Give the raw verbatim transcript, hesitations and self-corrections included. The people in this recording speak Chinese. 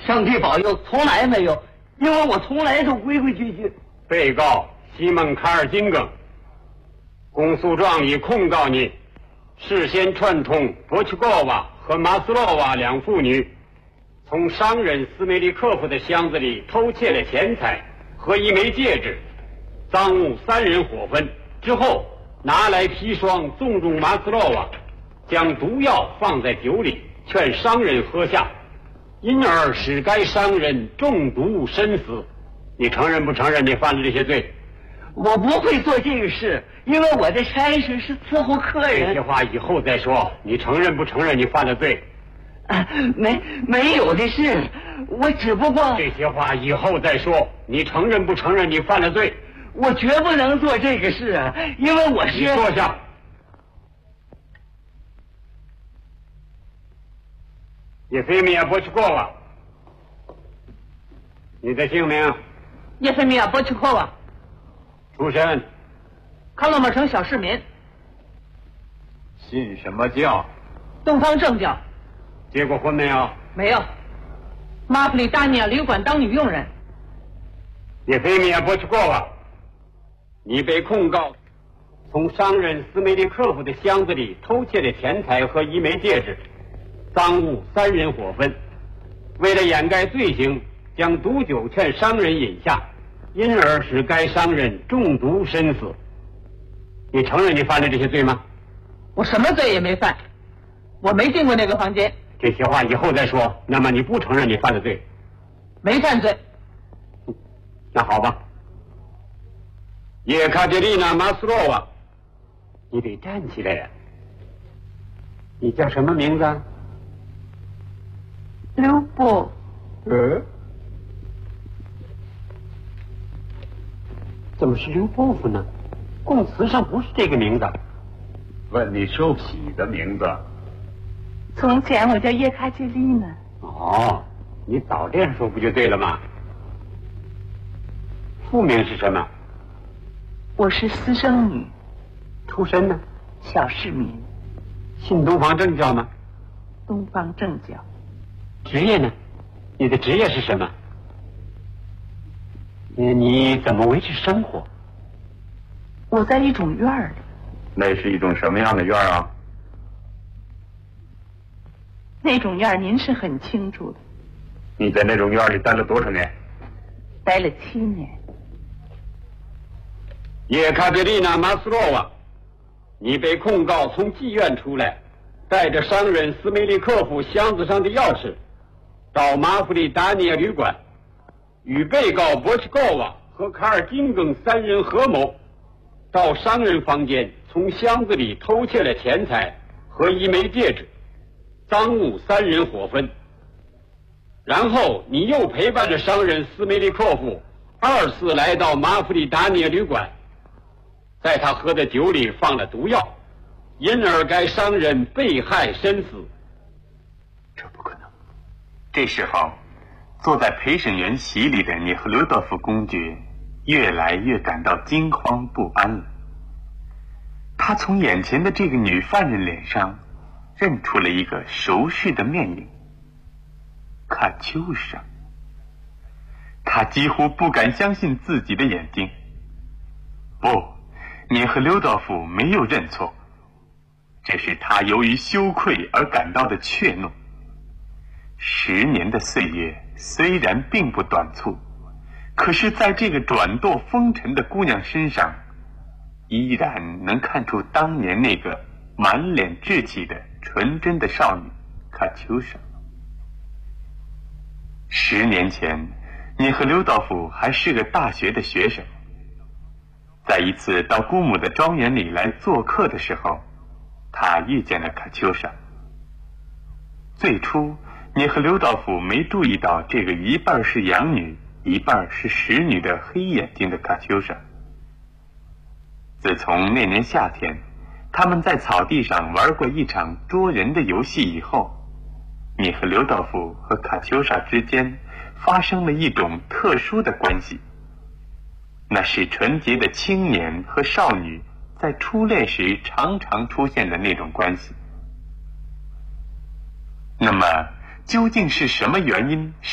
上帝保佑，从来没有，因为我从来都规规矩矩。 被告西蒙·卡尔金更，公诉状里控告你事先串通博奇戈娃和马斯洛娃两妇女，从商人斯梅利克夫的箱子里偷窃了钱财和一枚戒指，赃物三人伙分之后，拿来砒霜纵容马斯洛娃，将毒药放在酒里，劝商人喝下，因而使该商人中毒身死。你承认不承认你犯了这些罪？ 我不会做这个事，因为我的差事是伺候客人。 这些话以后再说。你承认不承认你犯了罪？ 啊，没没有的事，我只不过…… 这些话以后再说。你承认不承认你犯了罪？ 我绝不能做这个事啊，因为我是…… 你坐下。叶菲米亚·博奇戈娃，你的姓名？ 叶菲米亚·博奇科娃， 出身？ 康洛莫城小市民。 信什么教？ 东方正教。 结过婚没有？ 没有。马普里达尼亚旅馆当女佣人。 叶菲米亚·博奇戈娃，你被控告从商人斯梅利克夫的箱子里偷窃了钱财和一枚戒指，赃物三人伙分。为了掩盖罪行，将毒酒劝商人饮下，因而使该商人中毒身死。你承认你犯了这些罪吗？ 我什么罪也没犯，我没进过那个房间。 这些话以后再说。那么你不承认你犯了罪？ 没犯罪。 那好吧。叶卡捷琳娜·马斯洛娃，你得站起来呀。你叫什么名字？ 刘波。 呃？怎么是刘伯父呢？供词上不是这个名字。 问你受洗的名字。 从前我叫叶卡捷琳娜。 哦，你早这样说不就对了吗？父名是什么？ 我是私生女。 出身呢？ 小市民。 信东方正教吗？ 东方正教。 职业呢？你的职业是什么？你你怎么维持生活？ 我在一种院儿里。 那是一种什么样的院啊？ 那种院您是很清楚的。 你在那种院里待了多少年？ 待了七年。 叶卡捷琳娜·马斯洛娃，你被控告从妓院出来，带着商人斯梅利克夫箱子上的钥匙，到马弗里达尼亚旅馆，与被告博奇戈娃和卡尔金更三人合谋，到商人房间从箱子里偷窃了钱财和一枚戒指，赃物三人伙分。然后你又陪伴着商人斯梅利克夫二次来到马弗里达尼亚旅馆，在他喝的酒里放了毒药，因而该商人被害身死。 这不可能。这时候，坐在陪审员席里的涅赫留多夫公爵越来越感到惊慌不安了。他从眼前的这个女犯人脸上认出了一个熟悉的面影——卡秋莎。他几乎不敢相信自己的眼睛。不，涅赫留多夫没有认错，这是他由于羞愧而感到的怯懦。十年的岁月虽然并不短促，可是在这个转堕风尘的姑娘身上，依然能看出当年那个满脸稚气的纯真的少女卡秋莎。十年前，涅赫留多夫还是个大学的学生，在一次到姑母的庄园里来做客的时候，他遇见了卡秋莎。最初涅赫留多夫没注意到这个一半是养女一半是使女的黑眼睛的卡秋莎。自从那年夏天他们在草地上玩过一场捉人的游戏以后，涅赫留多夫和卡秋莎之间发生了一种特殊的关系，那是纯洁的青年和少女在初恋时常常出现的那种关系。那么究竟是什么原因